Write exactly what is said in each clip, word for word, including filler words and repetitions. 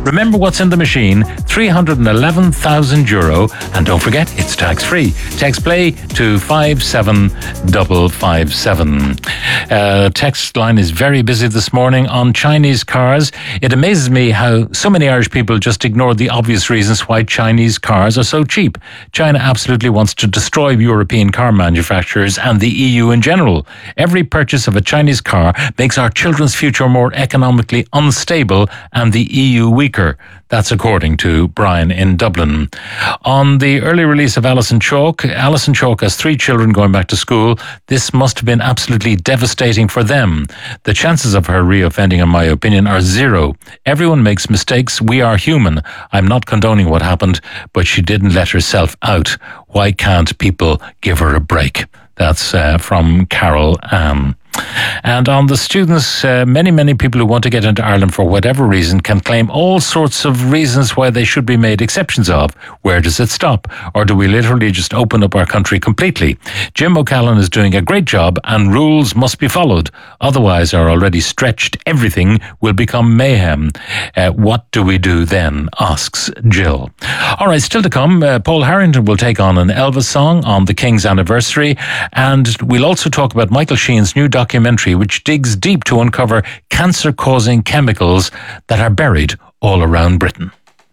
Remember what's in the machine, three hundred eleven thousand euro, and don't forget, it's tax-free. Text play to five seven five five seven. Uh, text line is very busy this morning on Chinese cars. It amazes me how so many Irish people just ignore the obvious reasons why Chinese cars are so cheap. China absolutely wants to destroy European car manufacturers and the E U in general. Every purchase of a Chinese car makes our children's future more economically unstable and the E U weaker. That's according to Brian in Dublin. On the early release of Alison Chalk, Alison Chalk has three children going back to school. This must have been absolutely devastating for them. The chances of her reoffending, in my opinion, are zero. Everyone makes mistakes. We are human. I'm not condoning what happened, but she didn't let herself out. Why can't people give her a break? That's uh, from Carol Ann. And on the students, uh, many, many people who want to get into Ireland for whatever reason can claim all sorts of reasons why they should be made exceptions of. Where does it stop? Or do we literally just open up our country completely? Jim O'Callaghan is doing a great job and rules must be followed. Otherwise, our already stretched everything will become mayhem. Uh, what do we do then? Asks Jill. All right, still to come, uh, Paul Harrington will take on an Elvis song on the King's anniversary. And we'll also talk about Michael Sheen's new documentary documentary which digs deep to uncover cancer-causing chemicals that are buried all around Britain.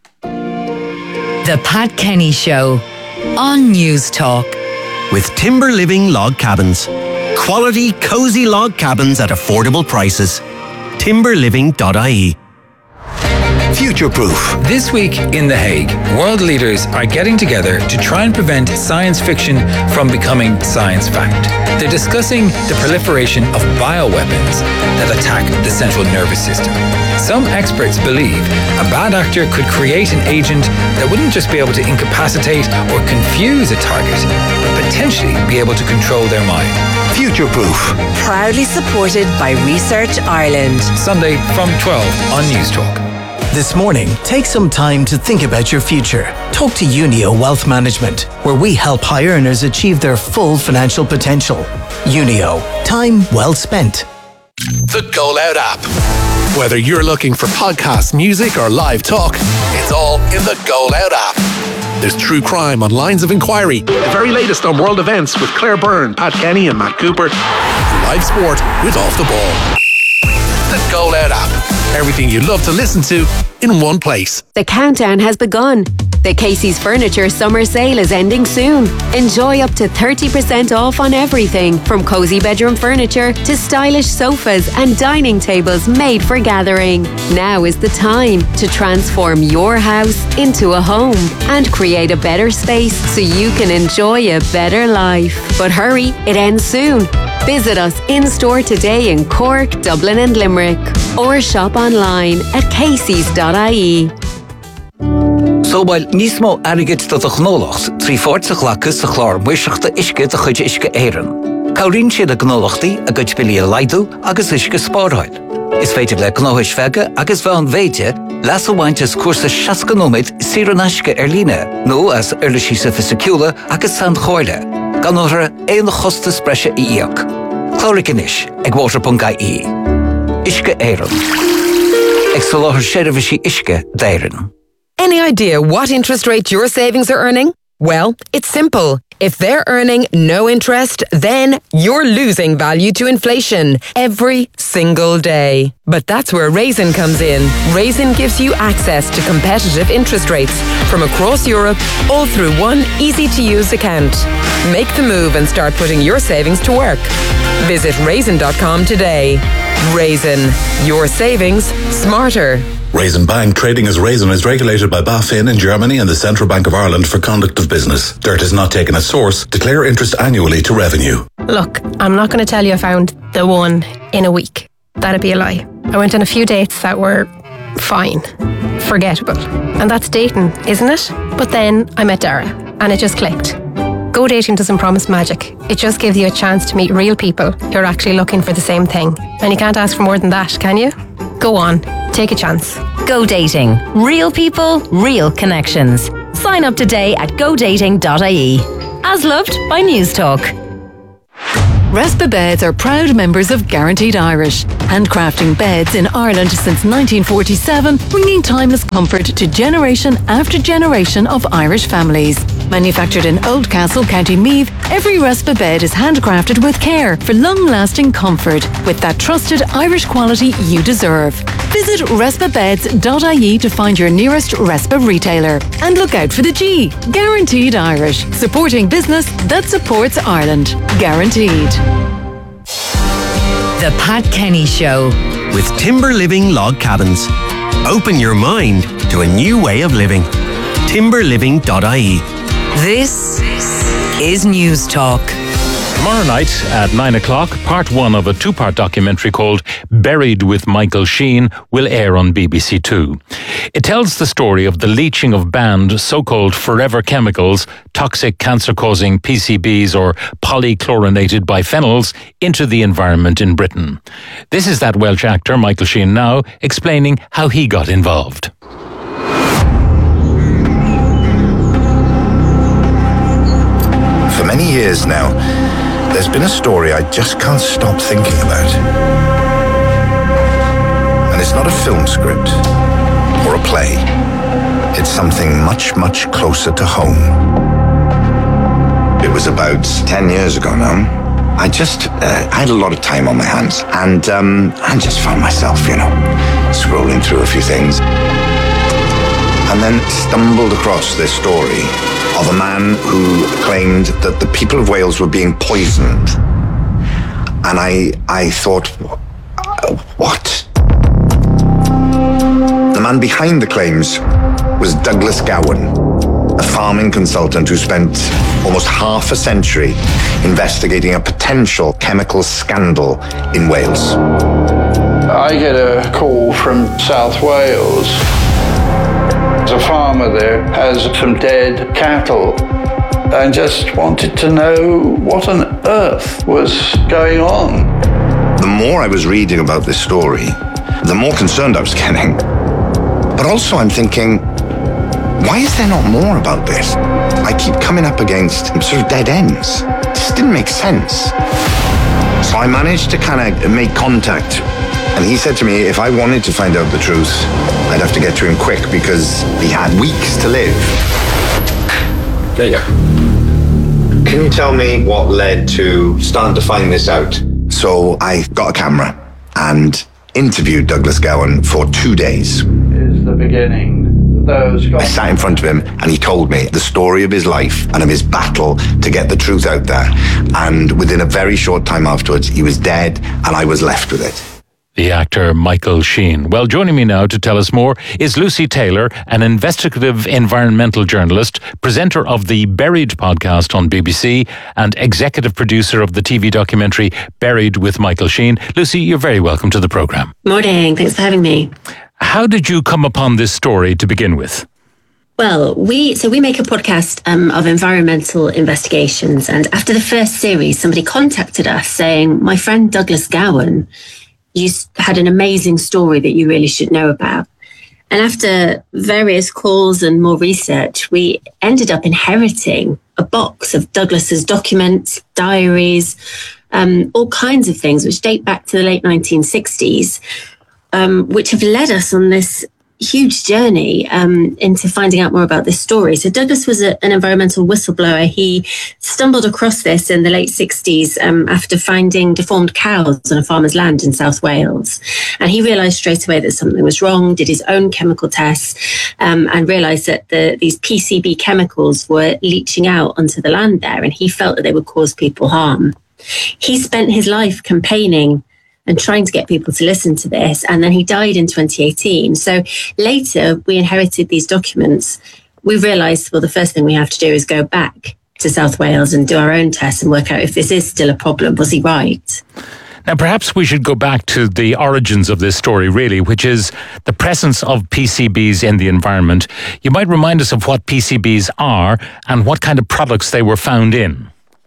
The Pat Kenny Show on News Talk. With Timber Living Log Cabins. Quality, cosy log cabins at affordable prices. timber living dot I E. Future-proof. This week in The Hague, world leaders are getting together to try and prevent science fiction from becoming science fact. They're discussing the proliferation of bioweapons that attack the central nervous system. Some experts believe a bad actor could create an agent that wouldn't just be able to incapacitate or confuse a target, but potentially be able to control their mind. Future-proof. Proudly supported by Research Ireland. Sunday from twelve on News Talk. This morning, take some time to think about your future. Talk to Unio Wealth Management, where we help high earners achieve their full financial potential. Unio, time well spent. The Go Loud app. Whether you're looking for podcasts, music, or live talk, it's all in the Go Loud app. There's true crime on Lines of Inquiry, the very latest on world events with Claire Byrne, Pat Kenny, and Matt Cooper, and live sport with Off the Ball. The Go Loud app. Everything you love to listen to in one place. The countdown has begun. The Casey's Furniture summer sale is ending soon. Enjoy up to thirty percent off on everything, from cosy bedroom furniture to stylish sofas and dining tables made for gathering. Now is the time to transform your house into a home and create a better space so you can enjoy a better life. But hurry, it ends soon. Visit us in-store today in Cork, Dublin and Limerick, or shop online at caseys dot I E. So while nismo arigit to the gnolochs, three fourths lacus the chlor, wishach the ishke the chuj ishke eiren. Kaurin she the gnolochti, a good billy lidu, agus ishke sporhoid. Is feitig le gnohish vega, agus van veitje, lasso wanches course shaskanomit, siranashke erline, no as erlishi sophisticula, agus sand hoile. Ganora een goste spresje iak. Chlorikinish, eg waterpungai e. Ishke eiren. Exoloher sherivishi ishke deiren. Any idea what interest rate your savings are earning? Well, it's simple. If they're earning no interest, then you're losing value to inflation every single day. But that's where Raisin comes in. Raisin gives you access to competitive interest rates from across Europe, all through one easy-to-use account. Make the move and start putting your savings to work. Visit raisin dot com today. Raisin, your savings smarter. Raisin Bank, trading as Raisin, is regulated by BaFin in Germany and the Central Bank of Ireland for conduct of business. Dirt is not taken as source. Declare interest annually to revenue. Look, I'm not going to tell you I found the one in a week. That'd be a lie. I went on a few dates that were fine, forgettable. And that's dating, isn't it? But then I met Dara and it just clicked. Go Dating doesn't promise magic. It just gives you a chance to meet real people who are actually looking for the same thing. And you can't ask for more than that, can you? Go on, take a chance. Go Dating. Real people, real connections. Sign up today at go dating dot I E. As loved by News Talk. Respa Beds are proud members of Guaranteed Irish, handcrafting beds in Ireland since nineteen forty-seven, bringing timeless comfort to generation after generation of Irish families. Manufactured in Oldcastle, County Meath, every Respa bed is handcrafted with care for long-lasting comfort with that trusted Irish quality you deserve. Visit respa beds dot I E to find your nearest Respa retailer. And look out for the G, Guaranteed Irish, supporting business that supports Ireland. Guaranteed. The Pat Kenny Show. With Timber Living Log Cabins. Open your mind to a new way of living. timber living dot I E. This is News Talk. Tomorrow night at nine o'clock, part one of a two-part documentary called Buried with Michael Sheen will air on B B C Two. It tells the story of the leaching of banned so-called forever chemicals, toxic cancer-causing P C Bs or polychlorinated biphenyls, into the environment in Britain. This is that Welsh actor, Michael Sheen, now explaining how he got involved. For many years now, there's been a story I just can't stop thinking about. And it's not a film script or a play. It's something much, much closer to home. It was about ten years ago now. I just, uh, I had a lot of time on my hands, and um, I just found myself, you know, scrolling through a few things. And then stumbled across this story of a man who claimed that the people of Wales were being poisoned. And I I thought, what? The man behind the claims was Douglas Gowan, a farming consultant who spent almost half a century investigating a potential chemical scandal in Wales. I get a call from South Wales. A farmer there has some dead cattle and just wanted to know what on earth was going on. The more I was reading about this story, the more concerned I was getting. But also I'm thinking, why is there not more about this? I keep coming up against sort of dead ends. It just didn't make sense. So I managed to kind of make contact. And he said to me, if I wanted to find out the truth, I'd have to get to him quick because he had weeks to live. There you go. Can you tell me what led to starting to find this out? So I got a camera and interviewed Douglas Gowan for two days. Is the beginning. Those I sat in front of him and he told me the story of his life and of his battle to get the truth out there. And within a very short time afterwards, he was dead and I was left with it. The actor Michael Sheen. Well, joining me now to tell us more is Lucy Taylor, an investigative environmental journalist, presenter of the Buried podcast on B B C, and executive producer of the T V documentary Buried with Michael Sheen. Lucy, you're very welcome to the programme. Morning, thanks for having me. How did you come upon this story to begin with? Well, we so we make a podcast um, of environmental investigations, and after the first series, somebody contacted us saying, my friend Douglas Gowan, you had an amazing story that you really should know about. And after various calls and more research, we ended up inheriting a box of Douglas's documents, diaries, um, all kinds of things, which date back to the late nineteen sixties, um, which have led us on this huge journey um, into finding out more about this story. So Douglas was a, an environmental whistleblower. He stumbled across this in the late sixties um, after finding deformed cows on a farmer's land in South Wales. And he realised straight away that something was wrong, did his own chemical tests, um, and realised that the, these P C B chemicals were leaching out onto the land there, and he felt that they would cause people harm. He spent his life campaigning and trying to get people to listen to this. And then he died in twenty eighteen. So later we inherited these documents. We realised, well, the first thing we have to do is go back to South Wales and do our own tests and work out if this is still a problem. Was he right? Now, perhaps we should go back to the origins of this story, really, which is the presence of P C Bs in the environment. You might remind us of what P C Bs are and what kind of products they were found in.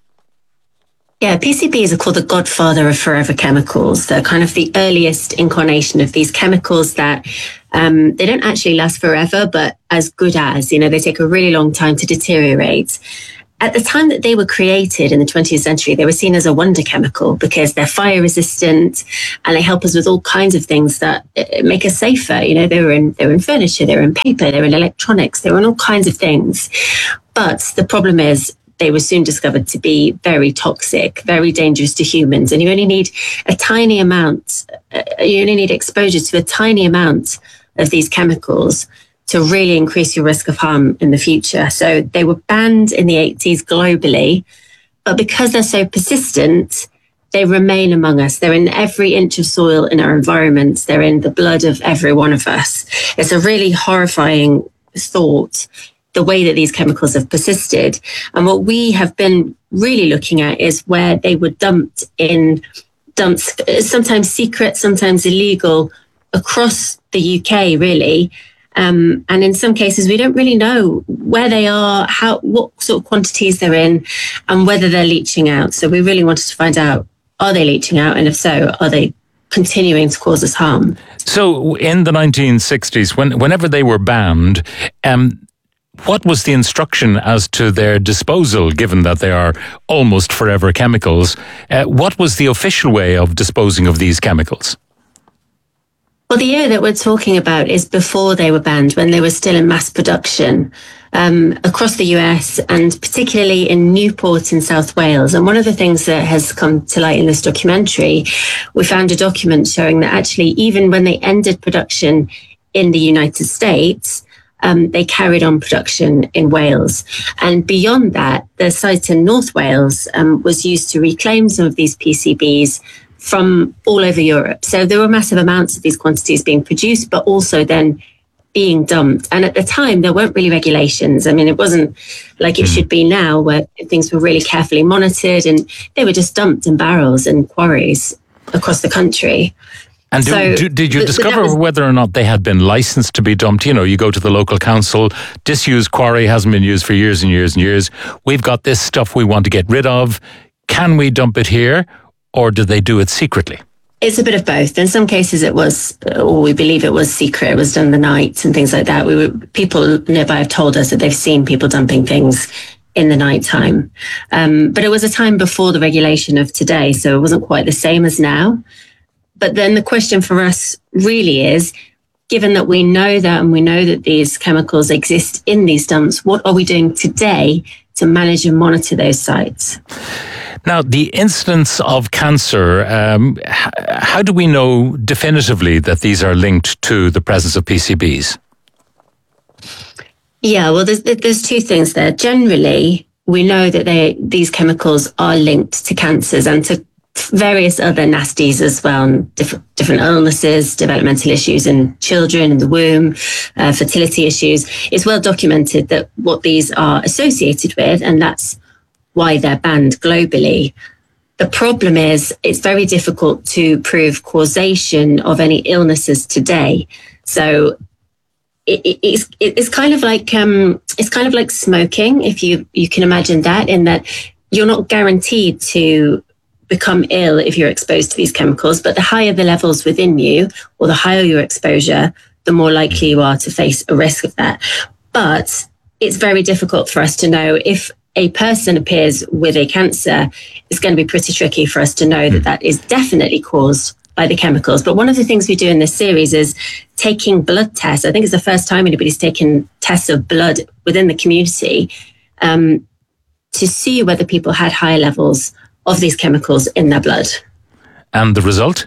Yeah, P C Bs are called the godfather of forever chemicals. They're kind of the earliest incarnation of these chemicals that um, they don't actually last forever, but as good as, you know, they take a really long time to deteriorate. at the time that they were created in the twentieth century, they were seen as a wonder chemical because they're fire resistant and they help us with all kinds of things that make us safer. You know, they were in they were in furniture, they were in paper, they were in electronics, they were in all kinds of things. But the problem is they were soon discovered to be very toxic, very dangerous to humans. And you only need a tiny amount, uh, you only need exposure to a tiny amount of these chemicals to really increase your risk of harm in the future. So they were banned in the eighties globally, but because they're so persistent, they remain among us. They're in every inch of soil in our environment. They're in the blood of every one of us. It's a really horrifying thought, the way that these chemicals have persisted. And what we have been really looking at is where they were dumped in dumps, sometimes secret, sometimes illegal, across the U K, really. Um, and in some cases, we don't really know where they are, how, what sort of quantities they're in, and whether they're leaching out. So we really wanted to find out, are they leaching out? And if so, are they continuing to cause us harm? So in the nineteen sixties, when, whenever they were banned, um, what was the instruction as to their disposal, given that they are almost forever chemicals? Uh, what was the official way of disposing of these chemicals? Well, the year that we're talking about is before they were banned, when they were still in mass production um, across the U S and particularly in Newport in South Wales. And one of the things that has come to light in this documentary, we found a document showing that actually even when they ended production in the United States, um, they carried on production in Wales. And beyond that, the site in North Wales um, was used to reclaim some of these P C Bs from all over Europe. So there were massive amounts of these quantities being produced, but also then being dumped. And at the time, there weren't really regulations. I mean, it wasn't like it should be now, where things were really carefully monitored, and they were just dumped in barrels and quarries across the country. And do, so, do, did you but, discover but was, whether or not they had been licensed to be dumped? You know, you go to the local council, disused quarry hasn't been used for years and years and years. We've got this stuff we want to get rid of. Can we dump it here? Or did they do it secretly? It's a bit of both. In some cases it was, or we believe it was secret, it was done in the night and things like that. We were, people nearby have told us that they've seen people dumping things in the night time. Um, but it was a time before the regulation of today, so it wasn't quite the same as now. But then the question for us really is, given that we know that and we know that these chemicals exist in these dumps, what are we doing today to manage and monitor those sites? Now, the incidence of cancer, um, how do we know definitively that these are linked to the presence of P C Bs? Yeah, well, there's, there's two things there. Generally, we know that they, these chemicals are linked to cancers and to various other nasties as well, different, different illnesses, developmental issues in children in the womb, uh, fertility issues. It's well documented that what these are associated with, and that's why they're banned globally. The problem is it's very difficult to prove causation of any illnesses today. So it, it, it's it's kind of like um, it's kind of like smoking, if you you can imagine that, in that you're not guaranteed to become ill if you're exposed to these chemicals, but the higher the levels within you, or the higher your exposure, the more likely you are to face a risk of that. But it's very difficult for us to know if a person appears with a cancer. It's going to be pretty tricky for us to know that that is definitely caused by the chemicals. But one of the things we do in this series is taking blood tests. I think it's the first time anybody's taken tests of blood within the community um, to see whether people had higher levels of these chemicals in their blood. And the result?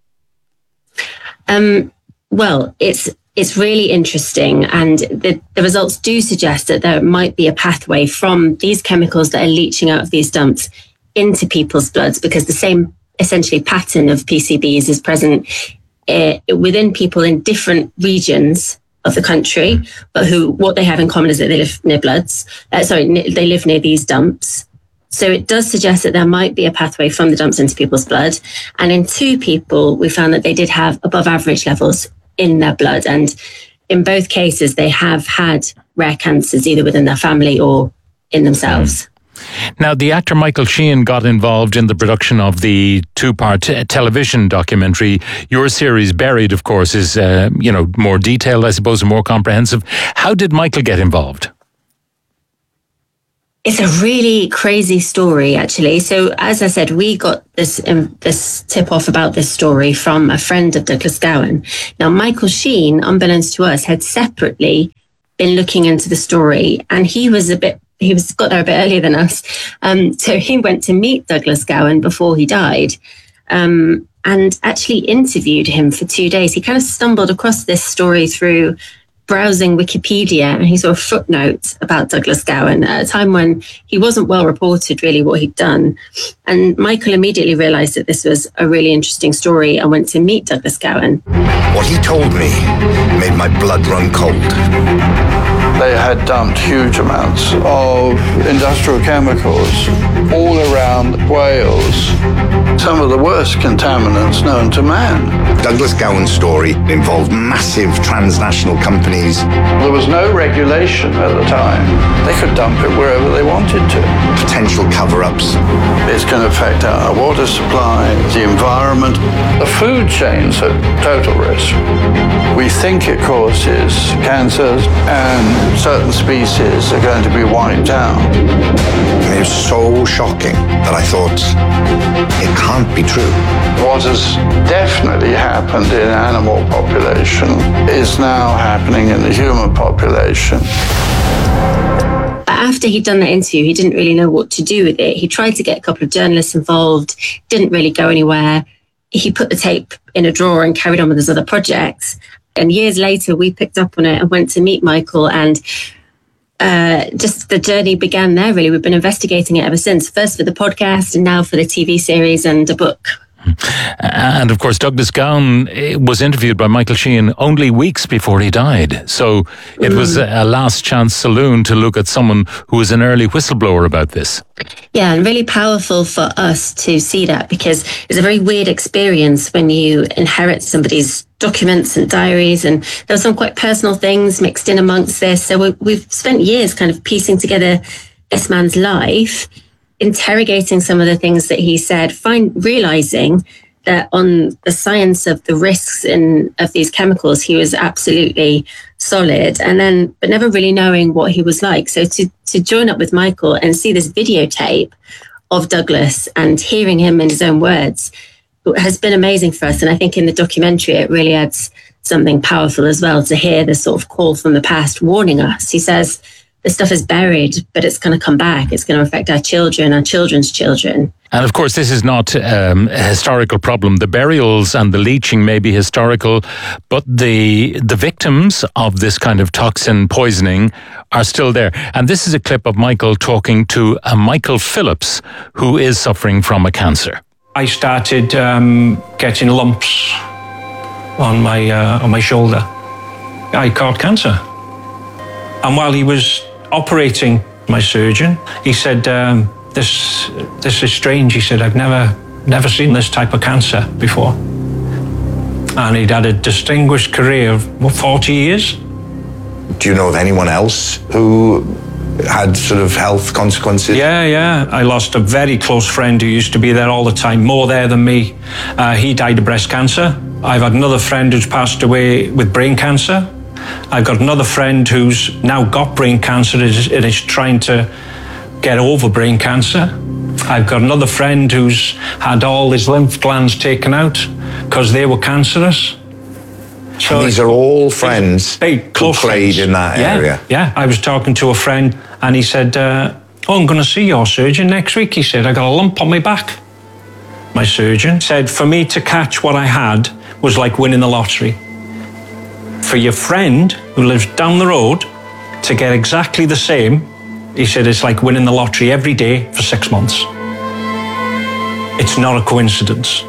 Um, well, it's It's really interesting, and the, the results do suggest that there might be a pathway from these chemicals that are leaching out of these dumps into people's bloods, because the same essentially pattern of P C Bs is present uh, within people in different regions of the country, but who what they have in common is that they live near bloods. Uh, sorry, they live near these dumps. So it does suggest that there might be a pathway from the dumps into people's blood. And in two people, we found that they did have above average levels in their blood. And in both cases, they have had rare cancers, either within their family or in themselves. Now, the actor Michael Sheehan got involved in the production of the two-part t- television documentary. Your series, Buried, of course, is, uh, you know, more detailed, I suppose, and more comprehensive. How did Michael get involved? It's a really crazy story, actually. So, as I said, we got this um, this tip off about this story from a friend of Douglas Gowan. Now, Michael Sheen, unbeknownst to us, had separately been looking into the story, and he was a bit he was got there a bit earlier than us. Um, so he went to meet Douglas Gowan before he died, um, and actually interviewed him for two days. He kind of stumbled across this story through browsing Wikipedia, and he saw a footnote about Douglas Gowan at a time when he wasn't well reported really what he'd done. And Michael immediately realised that this was a really interesting story and went to meet Douglas Gowan. What he told me made my blood run cold. They had dumped huge amounts of industrial chemicals all around Wales, some of the worst contaminants known to man. Douglas Gowan's story involved massive transnational companies. There was no regulation at the time. They could dump it wherever they wanted to. Potential cover-ups. It's going to affect our water supply, the environment. The food chain's at total risk. We think it causes cancers, and certain species are going to be wiped out. It was so shocking that I thought, it can't be true. What has definitely happened in animal population is now happening in the human population. After he'd done that interview, he didn't really know what to do with it. He tried to get a couple of journalists involved, didn't really go anywhere. He put the tape in a drawer and carried on with his other projects. And years later, we picked up on it and went to meet Michael, and uh, just the journey began there, really. We've been investigating it ever since, first for the podcast and now for the T V series and a book. And of course, Douglas Gowan was interviewed by Michael Sheen only weeks before he died. So it mm. was a last chance saloon to look at someone who was an early whistleblower about this. Yeah, and really powerful for us to see that, because it's a very weird experience when you inherit somebody's documents and diaries, and there were some quite personal things mixed in amongst this. So we, we've spent years kind of piecing together this man's life, interrogating some of the things that he said, find realizing that on the science of the risks in of these chemicals, he was absolutely solid, and then but never really knowing what he was like. So to to join up with Michael and see this videotape of Douglas and hearing him in his own words has been amazing for us. And I think in the documentary it really adds something powerful as well, to hear this sort of call from the past warning us. He says, this stuff is buried, but it's going to come back. It's going to affect our children, our children's children. And of course, this is not um, a historical problem. The burials and the leaching may be historical, but the the victims of this kind of toxin poisoning are still there. And this is a clip of Michael talking to a Michael Phillips, who is suffering from a cancer. I started um, getting lumps on my uh, on my shoulder. I caught cancer, and while he was operating, my surgeon, he said, um, this this is strange. He said, I've never never seen this type of cancer before. And he'd had a distinguished career of what, forty years. Do you know of anyone else who had sort of health consequences? Yeah, yeah. I lost a very close friend who used to be there all the time, more there than me. Uh, he died of breast cancer. I've had another friend who's passed away with brain cancer. I've got another friend who's now got brain cancer and is, is trying to get over brain cancer. I've got another friend who's had all his lymph glands taken out because they were cancerous. So and these are all friends big, close who played friends. in that yeah, area. Yeah, I was talking to a friend and he said, uh, oh, I'm going to see your surgeon next week. He said, I got a lump on my back. My surgeon said, for me to catch what I had was like winning the lottery. For your friend who lives down the road to get exactly the same, he said it's like winning the lottery every day for six months. It's not a coincidence.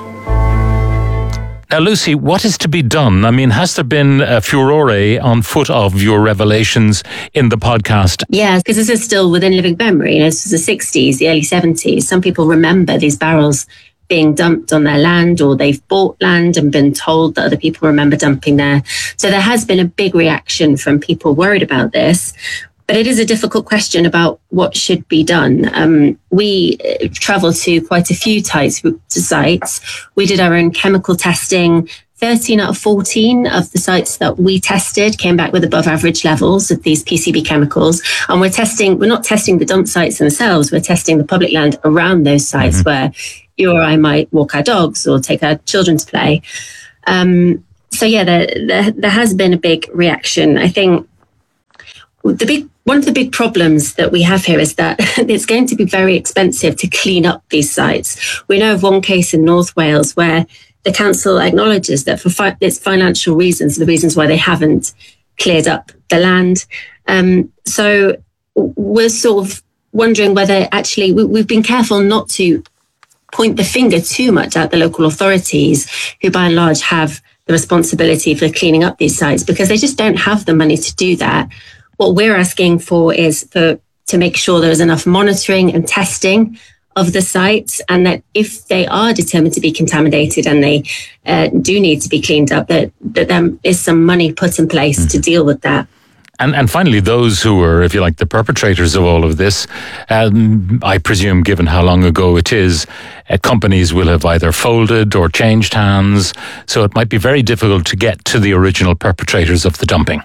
Now, Lucy, what is to be done? I mean, has there been a furore on foot of your revelations in the podcast? Yeah, because this is still within living memory. You know, this was the sixties, the early seventies. Some people remember these barrels being dumped on their land, or they've bought land and been told that other people remember dumping there. So there has been a big reaction from people worried about this. But it is a difficult question about what should be done. Um, we travelled to quite a few sites. We did our own chemical testing thirteen out of fourteen of the sites that we tested came back with above average levels of these P C B chemicals. And we're testing, we're not testing the dump sites themselves, we're testing the public land around those sites mm-hmm. where you or I might walk our dogs or take our children to play. Um, so yeah, there, there, there has been a big reaction. I think the big one of the big problems that we have here is that it's going to be very expensive to clean up these sites. We know of one case in North Wales where the council acknowledges that for fi- its financial reasons, the reasons why they haven't cleared up the land. Um, so we're sort of wondering whether actually we, we've been careful not to point the finger too much at the local authorities, who by and large have the responsibility for cleaning up these sites, because they just don't have the money to do that. What we're asking for is for to make sure there's enough monitoring and testing of the sites, and that if they are determined to be contaminated and they uh, do need to be cleaned up, that, that there is some money put in place mm. to deal with that. And and finally, those who were, if you like, the perpetrators of all of this, um, I presume, given how long ago it is, uh, companies will have either folded or changed hands, so it might be very difficult to get to the original perpetrators of the dumping.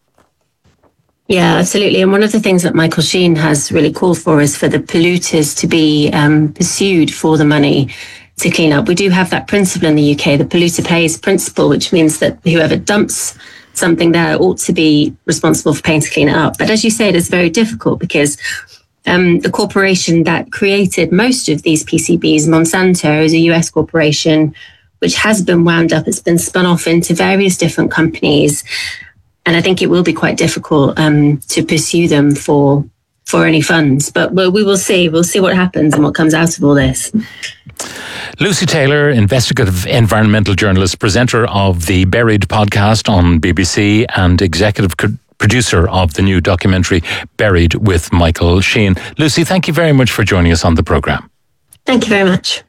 Yeah, absolutely. And one of the things that Michael Sheen has really called for is for the polluters to be um, pursued for the money to clean up. We do have that principle in the U K, the polluter pays principle, which means that whoever dumps something there ought to be responsible for paying to clean it up. But as you say, it is very difficult because um, the corporation that created most of these P C Bs, Monsanto, is a U S corporation which has been wound up. It's been spun off into various different companies. And I think it will be quite difficult um, to pursue them for for any funds. But well, we will see. We'll see what happens and what comes out of all this. Lucy Taylor, investigative environmental journalist, presenter of the Buried podcast on B B C and executive co- producer of the new documentary Buried with Michael Sheen. Lucy, thank you very much for joining us on the programme. Thank you very much.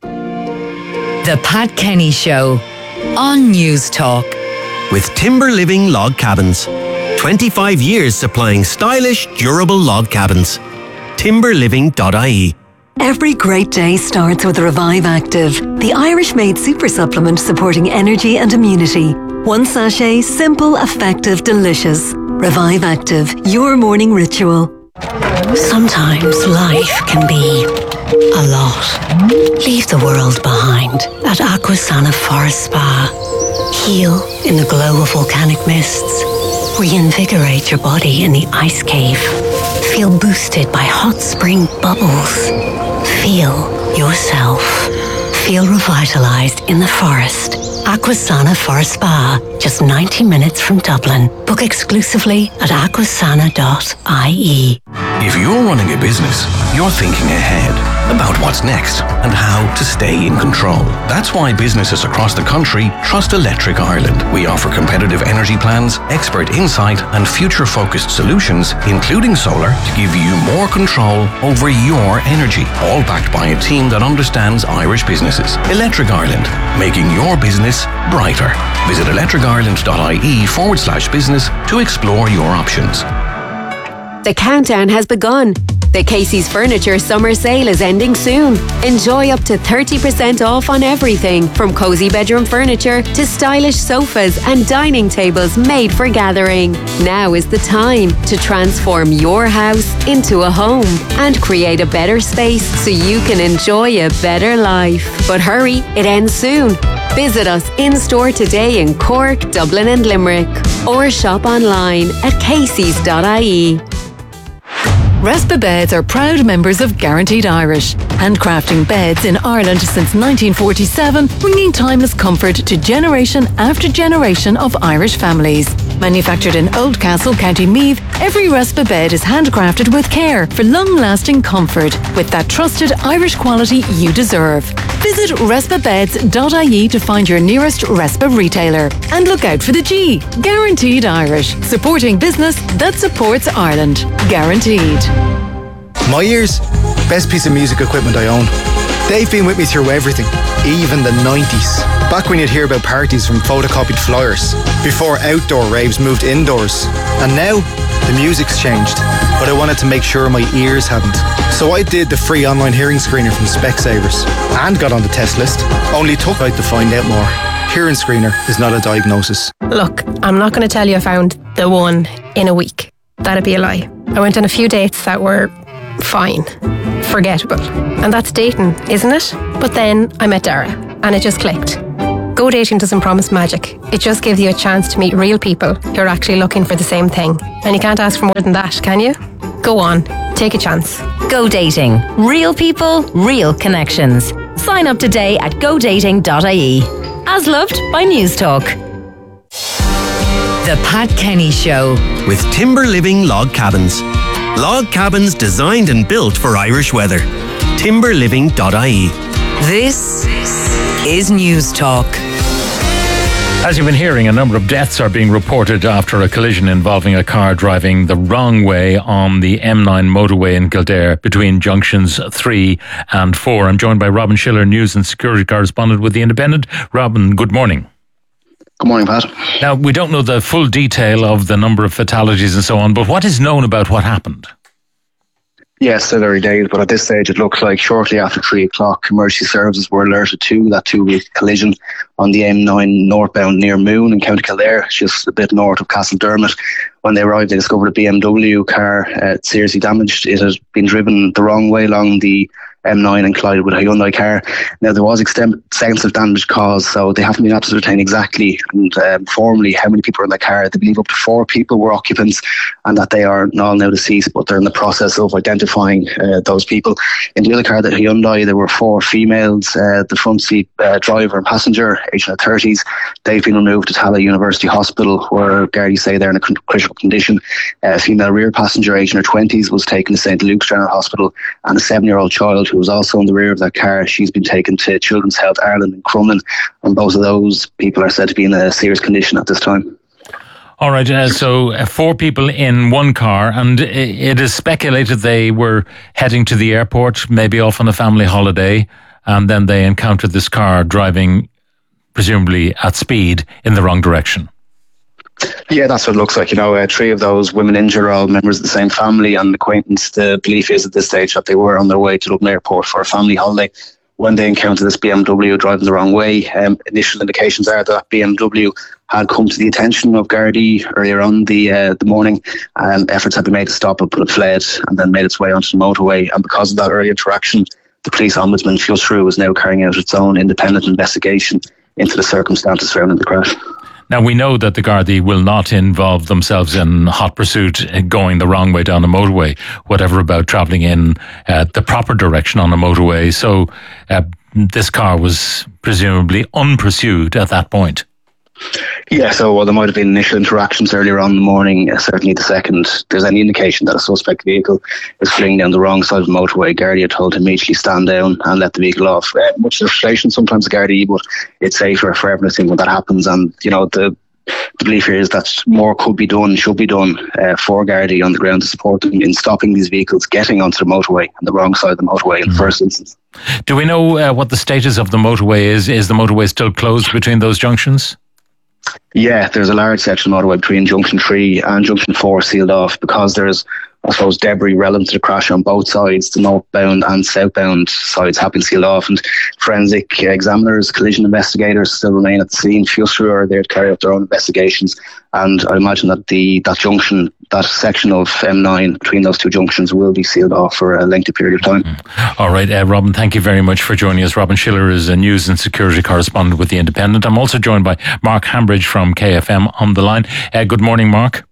The Pat Kenny Show on News Talk. With Timber Living Log Cabins. twenty-five years supplying stylish, durable log cabins. timber living dot I E. Every great day starts with Revive Active, the Irish-made super supplement supporting energy and immunity. One sachet, simple, effective, delicious. Revive Active, your morning ritual. Sometimes life can be a lot. Leave the world behind at Aquasana Forest Spa. Heal in the glow of volcanic mists. Reinvigorate your body in the ice cave. Feel boosted by hot spring bubbles. Feel yourself. Feel revitalized in the forest. Aquasana Forest Spa, just ninety minutes from Dublin. Book exclusively at aquasana dot I E. If you're running a business, you're thinking ahead about what's next and how to stay in control. That's why businesses across the country trust Electric Ireland. We offer competitive energy plans, expert insight and future-focused solutions, including solar, to give you more control over your energy, all backed by a team that understands Irish businesses. Electric Ireland, making your business brighter. Visit electric ireland dot I E forward slash business to explore your options. The countdown has begun. The Casey's Furniture Summer Sale is ending soon. Enjoy up to thirty percent off on everything, from cosy bedroom furniture to stylish sofas and dining tables made for gathering. Now is the time to transform your house into a home and create a better space so you can enjoy a better life. But hurry, it ends soon. Visit us in-store today in Cork, Dublin and Limerick, or shop online at caseys dot I E. Respa Beds are proud members of Guaranteed Irish, handcrafting beds in Ireland since nineteen forty-seven, bringing timeless comfort to generation after generation of Irish families. Manufactured in Oldcastle, County Meath, every Respa bed is handcrafted with care for long-lasting comfort, with that trusted Irish quality you deserve. Visit respa beds dot I E to find your nearest Respa retailer. And look out for the G, Guaranteed Irish, supporting business that supports Ireland. Guaranteed. My ears, best piece of music equipment I own. They've been with me through everything, even the nineties. Back when you'd hear about parties from photocopied flyers, before outdoor raves moved indoors. And now, the music's changed, but I wanted to make sure my ears hadn't. So I did the free online hearing screener from Specsavers and got on the test list. Only took out to find out more. Hearing screener is not a diagnosis. Look, I'm not going to tell you I found the one in a week. That'd be a lie. I went on a few dates that were fine, forgettable. And that's dating, isn't it? But then I met Dara, and it just clicked. Go dating doesn't promise magic. It just gives you a chance to meet real people who are actually looking for the same thing. And you can't ask for more than that, can you? Go on, take a chance. Go dating. Real people, real connections. Sign up today at go dating dot I E. As loved by News Talk. The Pat Kenny Show. With Timber Living Log Cabins. Log cabins designed and built for Irish weather. timber living dot I E. This is News Talk. As you've been hearing, a number of deaths are being reported after a collision involving a car driving the wrong way on the M nine motorway in Kildare between junctions three and four. I'm joined by Robin Schiller, news and security correspondent with The Independent. Robin, good morning. Good morning, Pat. Now, we don't know the full detail of the number of fatalities and so on, but what is known about what happened? Yes, still early days, but at this stage it looks like shortly after three o'clock, emergency services were alerted to that two-way collision on the M nine northbound near Moon in County Kildare, just a bit north of Castledermot. When they arrived, they discovered a B M W car uh, seriously damaged. It had been driven the wrong way along the M nine and collided with a Hyundai car. Now, there was extensive damage caused, so they haven't been able to ascertain exactly and um, formally how many people were in the car. They believe up to four people were occupants and that they are all now deceased, but they're in the process of identifying uh, those people. In the other car, the Hyundai, there were four females, uh, the front seat uh, driver and passenger, aged in their thirties. They've been removed to Tallaght University Hospital, where Gardaí say they're in a critical condition. Uh, a female rear passenger, aged in her twenties, was taken to Saint Luke's General Hospital, and a seven-year-old child who was also in the rear of that car, she's been taken to Children's Health Ireland in Crumlin, and both of those people are said to be in a serious condition at this time. All right, uh, so uh, four people in one car, and it, it is speculated they were heading to the airport, maybe off on a family holiday, and then they encountered this car driving, presumably at speed, in the wrong direction. Yeah, that's what it looks like. You know, uh, three of those women injured are all members of the same family and acquaintance. The belief is at this stage that they were on their way to Dublin Airport for a family holiday when they encountered this B M W driving the wrong way. Um, initial indications are that B M W had come to the attention of Gardaí earlier on the uh, the morning. Um, efforts had been made to stop it, but it fled and then made its way onto the motorway. And because of that early interaction, the police ombudsman, Fios True, is now carrying out its own independent investigation into the circumstances surrounding the crash. Now, we know that the Gardaí will not involve themselves in hot pursuit going the wrong way down the motorway, whatever about travelling in uh, the proper direction on the motorway. So uh, this car was presumably unpursued at that point. Yeah, so well, there might have been initial interactions earlier on in the morning. Uh, certainly the second there's any indication that a suspect vehicle is fleeing down the wrong side of the motorway, Gardaí are told to immediately stand down and let the vehicle off. Uh, much frustration sometimes Gardaí, but it's safer for everything when that happens. And, you know, the the belief here is that more could be done, should be done uh, for Gardaí on the ground to support them in stopping these vehicles getting onto the motorway on the wrong side of the motorway in mm. the first instance. Do we know uh, what the status of the motorway is? Is the motorway still closed between those junctions? Yeah, there's a large section of the motorway between Junction three and Junction four sealed off because there's, I suppose, debris relevant to the crash on both sides. The northbound and southbound sides have been sealed off, and forensic examiners, collision investigators still remain at the scene. Fios True are there to carry out their own investigations, and I imagine that the that junction, that section of M nine between those two junctions will be sealed off for a lengthy period of time. Mm-hmm. All right, uh, Robin, thank you very much for joining us. Robin Schiller is a news and security correspondent with The Independent. I'm also joined by Mark Hambridge from K F M on the line. Uh, good morning, Mark.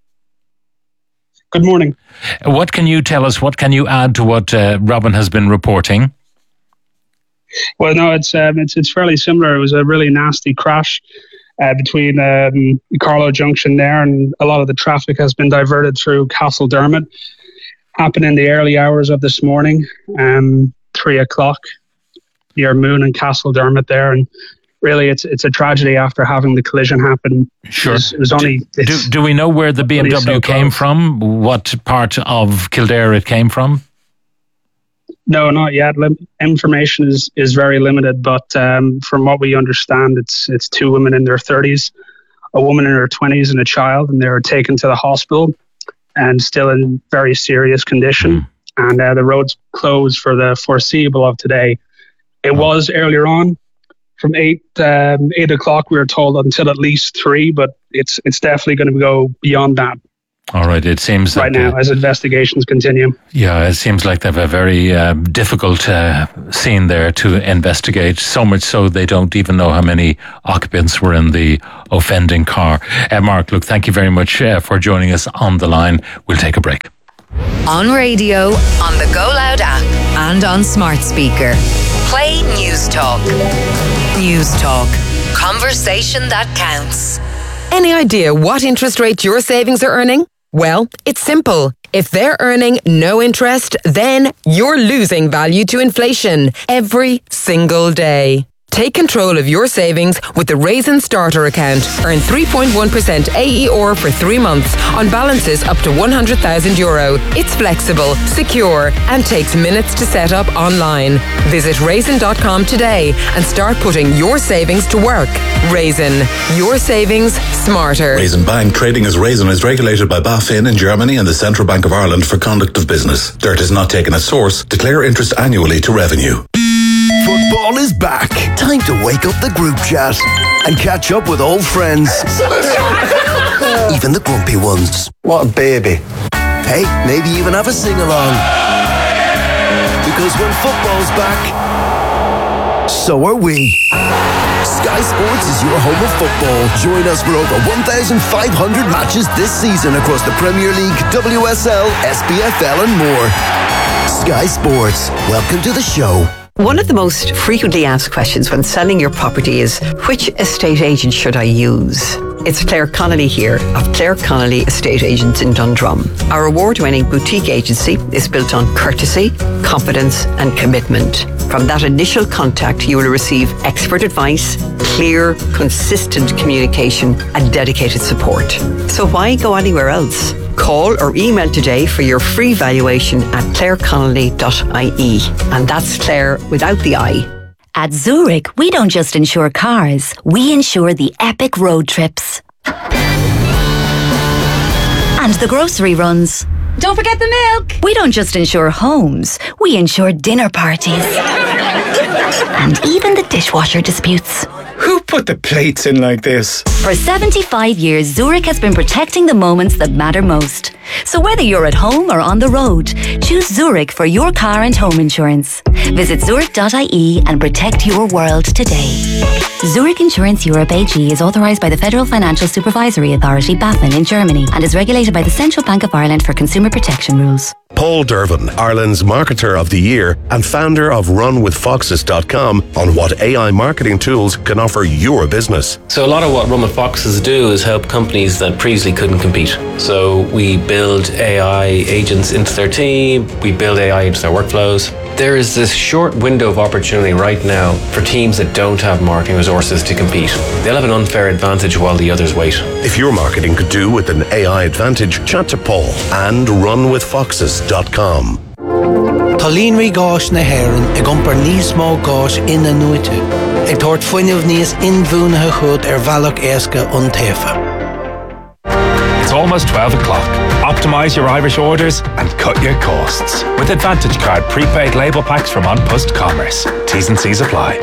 Good morning. What can you tell us? What can you add to what uh, Robin has been reporting? Well, no, it's um, it's it's fairly similar. It was a really nasty crash uh, between um, Carlow Junction there, and a lot of the traffic has been diverted through Castledermot. Happened in the early hours of this morning, um, three o'clock, near Moon and Castledermot there, and really, it's it's a tragedy after having the collision happen. Sure. It was, it was only. Do, do, do we know where the B M W so came from? What part of Kildare it came from? No, not yet. Lim- information is, is very limited, but um, from what we understand, it's it's two women in their thirties, a woman in her twenties, and a child, and they were taken to the hospital and still in very serious condition. Mm. And uh, the road's closed for the foreseeable of today. It oh. was earlier on. from eight um, eight o'clock. We were told until at least three, but it's it's definitely going to go beyond that. All right, it seems right like, now uh, as investigations continue. Yeah, it seems like they have a very uh, difficult uh, scene there to investigate, so much so they don't even know how many occupants were in the offending car. Uh, Mark, look, thank you very much uh, for joining us on the line. We'll take a break. On radio, on the Go Loud app, and on smart speaker. Play News Talk. News Talk. Conversation that counts. Any idea what interest rate your savings are earning? Well, it's simple. If they're earning no interest, then you're losing value to inflation every single day. Take control of your savings with the Raisin Starter account. Earn three point one percent A E R for three months on balances up to one hundred thousand euro. It's flexible, secure, and takes minutes to set up online. Visit raisin dot com today and start putting your savings to work. Raisin, your savings smarter. Raisin Bank, trading as Raisin, is regulated by BaFin in Germany and the Central Bank of Ireland for conduct of business. Dirt is not taken at source. Declare interest annually to revenue. Football is back. Time to wake up the group chat and catch up with old friends. Even the grumpy ones. What a baby. Hey, maybe even have a sing-along. Because when football's back, so are we. Sky Sports is your home of football. Join us for over one thousand five hundred matches this season across the Premier League, W S L, S P F L and more. Sky Sports, welcome to the show. One of the most frequently asked questions when selling your property is, which estate agent should I use? It's Claire Connolly here of Claire Connolly Estate Agents in Dundrum. Our award-winning boutique agency is built on courtesy, confidence and commitment. From that initial contact, you will receive expert advice, clear, consistent communication and dedicated support. So why go anywhere else? Call or email today for your free valuation at claire connolly dot I E. And that's Claire without the I. At Zurich, we don't just insure cars, we insure the epic road trips. And the grocery runs. Don't forget the milk! We don't just insure homes, we insure dinner parties. And even the dishwasher disputes. Who put the plates in like this? For seventy-five years, Zurich has been protecting the moments that matter most. So whether you're at home or on the road, choose Zurich for your car and home insurance. Visit zurich dot I E and protect your world today. Zurich Insurance Europe A G is authorised by the Federal Financial Supervisory Authority, BaFin, in Germany and is regulated by the Central Bank of Ireland for consumer protection rules. Paul Dervin, Ireland's Marketer of the Year and founder of run with foxes dot com, on what A I marketing tools can offer your business. So a lot of what Run with Foxes do is help companies that previously couldn't compete. So we build A I agents into their team, we build A I into their workflows. There is this short window of opportunity right now for teams that don't have marketing resources to compete. They'll have an unfair advantage while the others wait. If your marketing could do with an A I advantage, chat to Paul and run with foxes dot com. Tallín rí gáis na héireann ag iompar níos mó gáis ina nuite. Ag tabhairt fuinneamh níos inbhuanaithe chud ar bhealach éasca ón taofa. It's almost twelve o'clock. Optimise your Irish orders and cut your costs with Advantage Card prepaid label packs from On Post Commerce. T's and C's apply.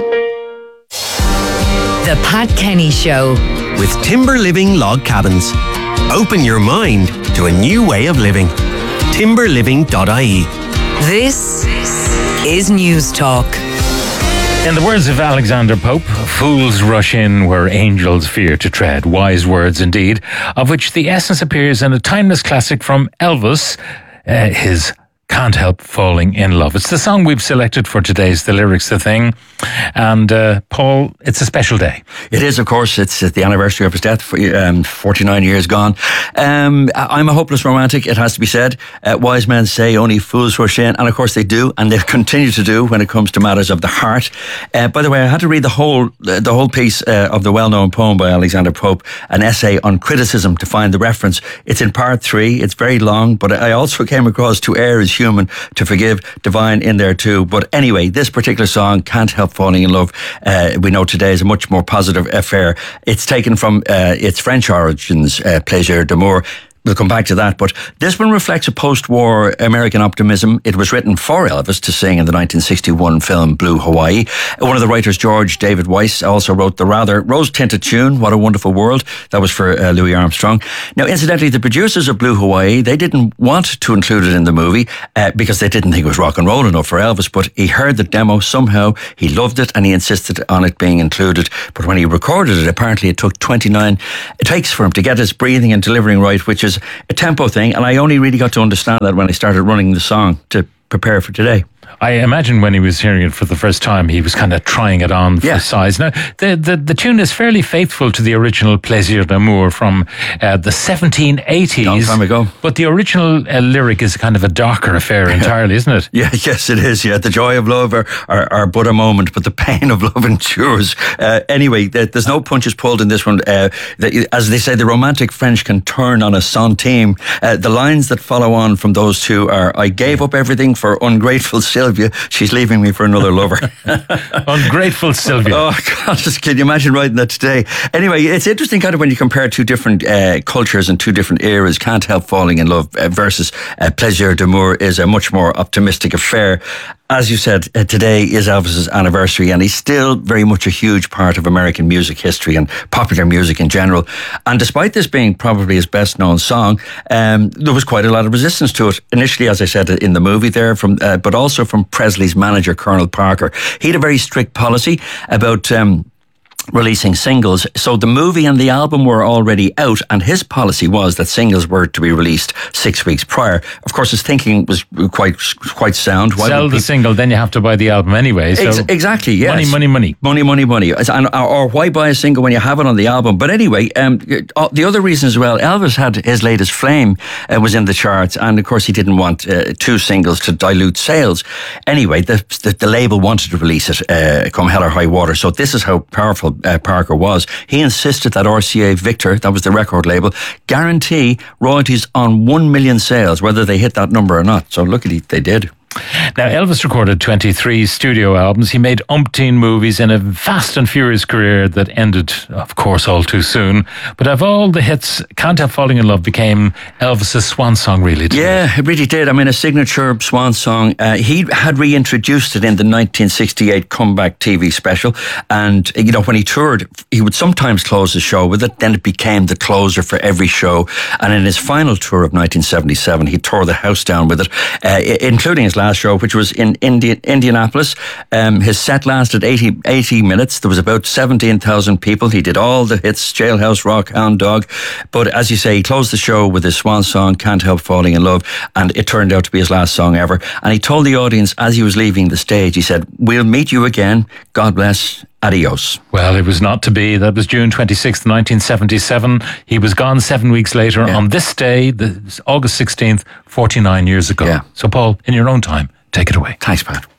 The Pat Kenny Show with Timber Living Log Cabins. Open your mind to a new way of living. timber living dot I E. This is News Talk. In the words of Alexander Pope, fools rush in where angels fear to tread. Wise words indeed, of which the essence appears in a timeless classic from Elvis, uh, his Can't Help Falling in Love. It's the song we've selected for today's The Lyrics The Thing. And uh, Paul, it's a special day. It is, of course. It's the anniversary of his death, for, um, forty-nine years gone. Um, I'm a hopeless romantic, it has to be said. Uh, wise men say only fools rush in, and of course they do, and they continue to do when it comes to matters of the heart. Uh, by the way, I had to read the whole uh, the whole piece uh, of the well-known poem by Alexander Pope, an essay on criticism, to find the reference. It's in part three. It's very long, but I also came across To Err Is Human, To Forgive Divine in there too. But anyway, this particular song, Can't Help Falling in Love, uh, we know today is a much more positive affair. It's taken from uh, its French origins, uh, Plaisir d'amour. We'll come back to that, but this one reflects a post-war American optimism. It was written for Elvis to sing in the nineteen sixty-one film Blue Hawaii. One of the writers, George David Weiss, also wrote the rather rose-tinted tune, What a Wonderful World. That was for uh, Louis Armstrong. Now, incidentally, the producers of Blue Hawaii, they didn't want to include it in the movie uh, because they didn't think it was rock and roll enough for Elvis, but he heard the demo somehow, he loved it, and he insisted on it being included. But when he recorded it, apparently it took twenty-nine takes for him to get his breathing and delivering right, which is a tempo thing, and I only really got to understand that when I started running the song to prepare for today. I imagine when he was hearing it for the first time, he was kind of trying it on for yeah. size. Now, the, the, the tune is fairly faithful to the original Plaisir d'amour from uh, the seventeen eighties. Long time ago. But the original uh, lyric is kind of a darker affair entirely, isn't it? Yeah, yes, it is. Yeah, the joy of love are, are, are but a moment, but the pain of love endures. Uh, anyway, there's no punches pulled in this one. Uh, the, as they say, the romantic French can turn on a centime. Uh, the lines that follow on from those two are, I gave up everything for ungrateful Sylvia. She's leaving me for another lover. Ungrateful Sylvia. Oh, God, just, can you imagine writing that today? Anyway, it's interesting kind of when you compare two different uh, cultures and two different eras. Can't Help Falling in Love uh, versus uh, Plaisir d'amour is a much more optimistic affair. As you said, uh, today is Elvis's anniversary, and he's still very much a huge part of American music history and popular music in general. And despite this being probably his best known song, um, there was quite a lot of resistance to it. Initially, as I said in the movie there, from uh, but also from Presley's manager, Colonel Parker. He had a very strict policy about Um, releasing singles. So the movie and the album were already out, and his policy was that singles were to be released six weeks prior. Of course, his thinking was quite quite sound. Why Sell the people... single, then you have to buy the album anyway. So Ex- exactly, yes. Money, money, money. Money, money, money. And, or, or why buy a single when you have it on the album? But anyway, um, the other reason as well, Elvis had his latest Flame uh, was in the charts, and of course he didn't want uh, two singles to dilute sales. Anyway, the, the, the label wanted to release it uh, come hell or high water. So this is how powerful Uh, Parker was. He insisted that R C A Victor, that was the record label, guarantee royalties on one million sales, whether they hit that number or not. So luckily they did. Now, Elvis recorded twenty-three studio albums. He made umpteen movies in a fast and furious career that ended, of course, all too soon. But of all the hits, Can't Help Falling in Love became Elvis's swan song, really. Yeah, it? it really did. I mean, a signature swan song. Uh, he had reintroduced it in the nineteen sixty-eight comeback T V special. And, you know, when he toured, he would sometimes close the show with it. Then it became the closer for every show. And in his final tour of nineteen seventy-seven, he tore the house down with it, uh, including his last show, which was in Indi- Indianapolis. Um, his set lasted eighty, eighty minutes. There was about seventeen thousand people. He did all the hits, Jailhouse Rock, Hound Dog. But as you say, he closed the show with his swan song, Can't Help Falling in Love, and it turned out to be his last song ever. And he told the audience as he was leaving the stage, he said, "We'll meet you again. God bless. Adios." Well, it was not to be. That was June twenty-sixth, nineteen seventy-seven. He was gone seven weeks later yeah. on this day, the August sixteenth, forty-nine years ago. Yeah. So, Paul, in your own time, take it away. Thanks, Pat.